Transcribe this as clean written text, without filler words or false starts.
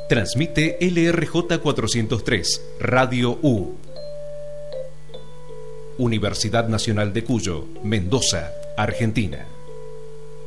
Transmite LRJ 403, Radio U. Universidad Nacional de Cuyo, Mendoza, Argentina.